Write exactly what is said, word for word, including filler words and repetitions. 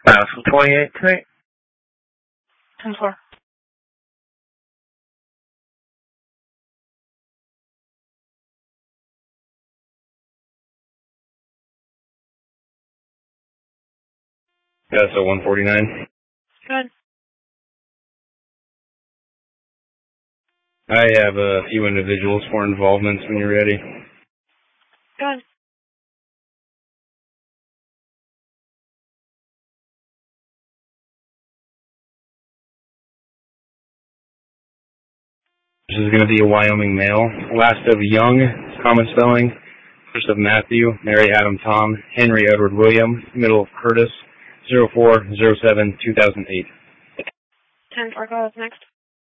Uh, so twenty-eight tonight? ten four. Yeah, so one forty-nine. Good. I have a few individuals for involvements when you're ready. Good. This is going to be a Wyoming male. Last of Young, common spelling. First of Matthew, Mary Adam Tom, Henry Edward William, middle of Curtis, zero four zero seven two thousand eight. ten four, go next.